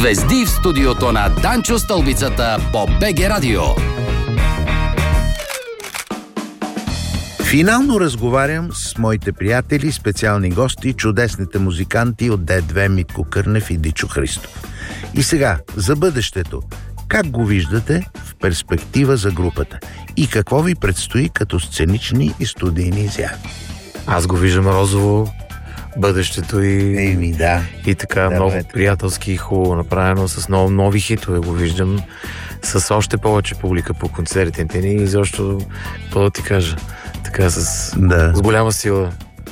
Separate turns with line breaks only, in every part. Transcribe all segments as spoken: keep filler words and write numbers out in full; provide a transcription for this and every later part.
Звезди в студиото на Данчо Стълбицата по БГ Радио.
Финално разговарям с моите приятели, специални гости, чудесните музиканти от Д две Митко Кърнев и Дичо Христов. И сега, за бъдещето. Как го виждате в перспектива за групата? И какво ви предстои като сценични и студийни изяви?
Аз го виждам розово, бъдещето и,
Еми, да.
и така
да,
много
бе.
приятелски и хубаво направено, с много нови хитове го виждам, с още повече публика по концертите ни и защо, какво да ти кажа, така с,
Да.
с голяма сила.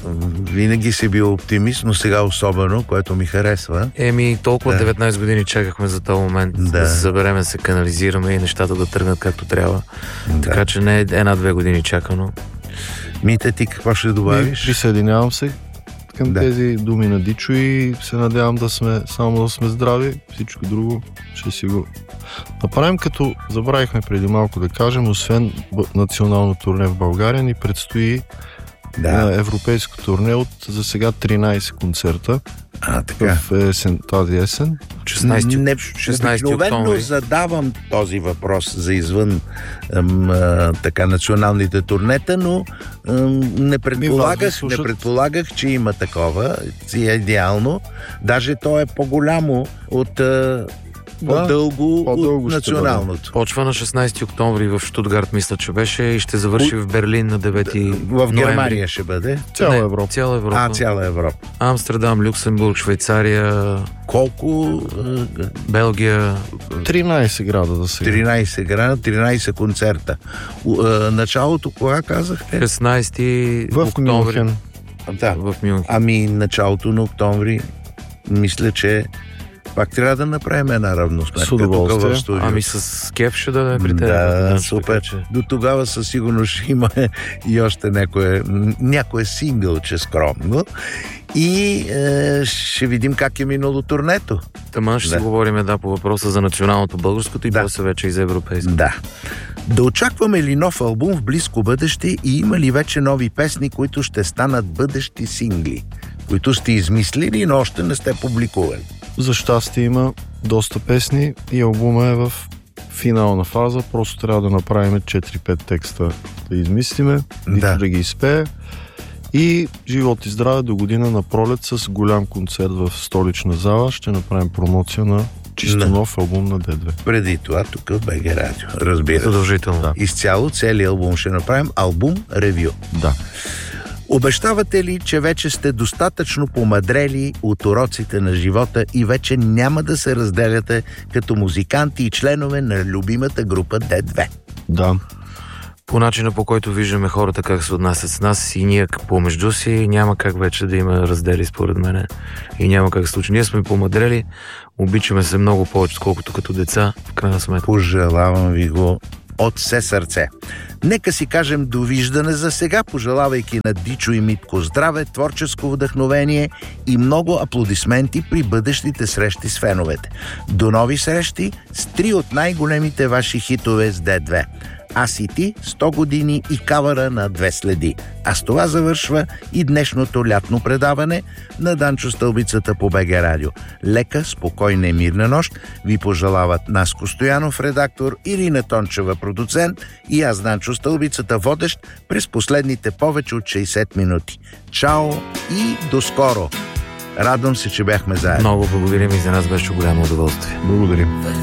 Винаги си бил оптимист, но сега особено, което ми харесва.
Еми, толкова
Да.
деветнайсет години чакахме за този момент да,
Да.
да се съберем, да се канализираме и нещата да тръгнат както трябва.
Да.
Така че не една-две години чакано.
Мите, ти какво ще добавиш?
Присъединявам се към
Да.
тези думи на Дичо и се надявам да сме само да сме здрави. Всичко друго ще си го направим, като забравихме преди малко да кажем, освен б- национално турне в България, ни предстои
Да.
е, европейско турне от за сега тринайсет концерта
А, така.
в есен, тази есен.
шестнайсети,
Не,
шестнайсети
обикновено
октомври.
задавам този въпрос за извън ам, а, така националните турнета, но ам, не предполагах, не
слушат.
предполагах, че има такова. Си е идеално. Даже то е по-голямо от а, по-дълго,
по-дълго
от
ще
националното.
Почва на шестнайсети октомври в Штутгарт, мисля, че беше, и ще завърши в Берлин на девети
В
ноември.
Германия ще бъде.
Цяла
Не,
Европа.
Цяла Европа.
А, цяла Европа.
Амстердам, Люксембург, Швейцария,
Колко? а,
Белгия.
тринайсет града да се.
тринайсет града, тринайсет концерта. У- а, Началото кога казахте?
шестнайсети
В
октомври.
Мюнхен.
Да.
В Мюнхен.
Ами началото на октомври, мисля, че пак трябва да направим една равносметка.
С удоволствие.
тук в студио.
Ами с кеф ще да при теб.
Да,
Значи,
супер.
така че-
До тогава със сигурност ще има и още някое, някое сингълче скромно. И е, ще видим как е минало турнето.
Тъмън ще
Да.
си говорим да, по въпроса за националното българското и
Да.
после вече и за европейско.
Да. Да очакваме ли нов албум в близко бъдеще и има ли вече нови песни, които ще станат бъдещи сингли, които сте измислили, но още не сте публикували?
За щастие има доста песни и албума е в финална фаза. Просто трябва да направим четири-пет текста да измислиме, Дичо
Да.
да ги изпее. И живот и здраве до година на пролет с голям концерт в столична зала. Ще направим промоция на чисто
Да.
нов албум на Д две.
Преди това тук в БГ Радио, разбира се.
Задължително.
Да.
Изцяло целият албум ще направим. Албум ревю.
Да.
Обещавате ли, че вече сте достатъчно помадрели от уроците на живота и вече няма да се разделяте като музиканти и членове на любимата група Д две?
Да.
По начина, по който виждаме хората как се отнасят с нас и ние помежду си, няма как вече да има раздели според мен. И няма как да се случи. Ние сме помадрели, обичаме се много повече, отколкото като деца, в крайна сметка.
Пожелавам ви го от все сърце. Нека си кажем довиждане за сега, пожелавайки на Дичо и Митко здраве, творческо вдъхновение и много аплодисменти при бъдещите срещи с феновете. До нови срещи с три от най-големите ваши хитове с Д две. Аз и ти, сто години и кавара на две следи. А с това завършва и днешното лятно предаване на Данчо Стълбицата по БГ Радио. Лека, спокойна и мирна нощ ви пожелават Наско Стоянов, редактор, Ирина Тончева, продуцент, и аз, Данчо Стълбицата, водещ през последните повече от шейсет минути. Чао и до скоро! Радвам се, че бяхме заедно.
Много благодарим и за нас беше голямо удоволствие.
Благодарим.